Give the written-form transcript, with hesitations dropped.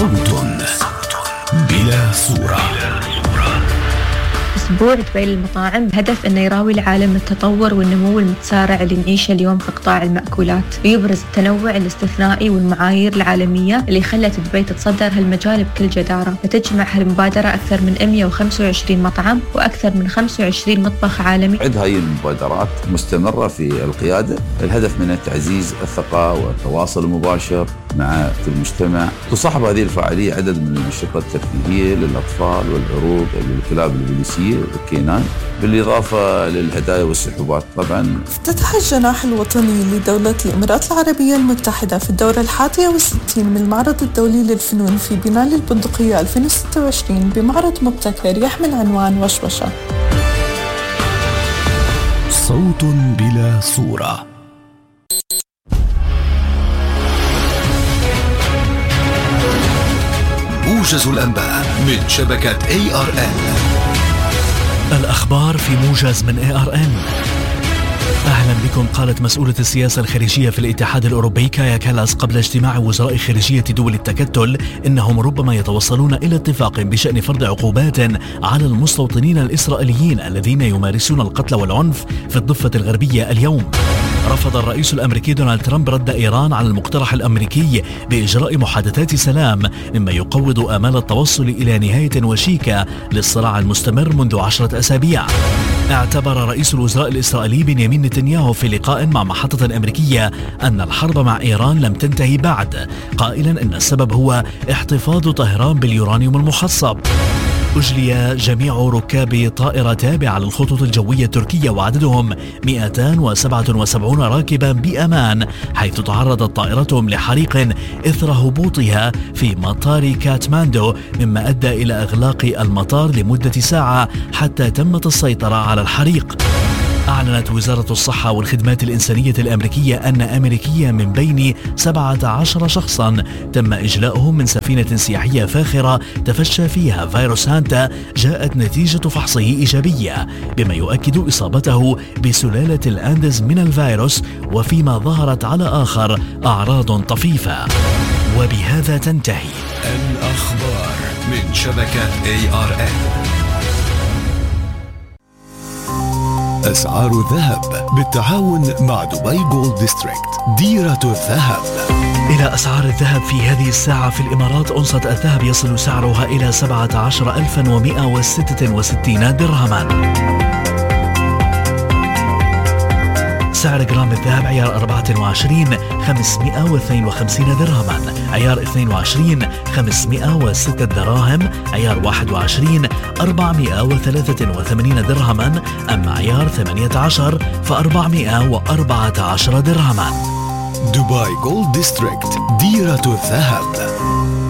صوت بلا صورة. أسبوع دبي للمطاعم بهدف أنه يراوي العالم التطور والنمو المتسارع اللي نعيشه اليوم في قطاع المأكولات، ويبرز التنوع الاستثنائي والمعايير العالمية اللي خلت دبي تتصدر هالمجال بكل جدارة. وتجمع هالمبادرة أكثر من 125 مطعم وأكثر من 25 مطبخ عالمي. عد هاي المبادرات مستمرة في القيادة، الهدف منها تعزيز الثقة والتواصل المباشر مع المجتمع. تصاحب هذه الفعالية عدد من الأنشطة الترفيهية للأطفال والعروض للكلاب البوليسية والكينان، بالإضافة للهدايا والسحوبات. طبعا افتتح الجناح الوطني لدولة الإمارات العربية المتحدة في الدورة 61 من المعرض الدولي للفنون في بناء البندقية 2026 بمعرض مبتكر يحمل عنوان وشوشة. صوت بلا صورة. موجز الأنباء من شبكة ARN. الأخبار في موجز من ARN. أهلا بكم. قالت مسؤولة السياسة الخارجية في الاتحاد الأوروبي كايا كالاس قبل اجتماع وزراء خارجية دول التكتل إنهم ربما يتوصلون إلى اتفاق بشأن فرض عقوبات على المستوطنين الإسرائيليين الذين يمارسون القتل والعنف في الضفة الغربية اليوم. رفض الرئيس الأمريكي دونالد ترامب رد إيران على المقترح الأمريكي بإجراء محادثات سلام، مما يقوض آمال التوصل إلى نهاية وشيكة للصراع المستمر منذ 10 أسابيع. اعتبر رئيس الوزراء الإسرائيلي بنيامين نتنياهو في لقاء مع محطة أمريكية أن الحرب مع إيران لم تنتهي بعد، قائلا أن السبب هو احتفاظ طهران باليورانيوم المخصب. أجلي جميع ركاب طائرة تابعة للخطوط الجوية التركية وعددهم 277 راكبا بأمان، حيث تعرضت طائرتهم لحريق إثر هبوطها في مطار كاتماندو، مما أدى إلى إغلاق المطار لمدة ساعة حتى تمت السيطرة على الحريق. أعلنت وزارة الصحة والخدمات الإنسانية الأمريكية أن أمريكية من بين 17 شخصا تم إجلاؤهم من سفينة سياحية فاخرة تفشى فيها فيروس هانتا جاءت نتيجة فحصه إيجابية، بما يؤكد إصابته بسلالة الأندز من الفيروس، وفيما ظهرت على آخر أعراض طفيفة. وبهذا تنتهي الأخبار من شبكة ARN. أسعار الذهب بالتعاون مع دبي جولد ديستريكت، ديرة الذهب. إلى أسعار الذهب في هذه الساعة في الإمارات. أونصة الذهب يصل سعرها إلى 17,166 درهما. سعر جرام الذهب عيار 24 552 درهما، عيار 22 506 دراهم، عيار 21 483 درهما، أما عيار 18 ف414 درهما. دبي جولد ديستريكت، ديرة الذهب.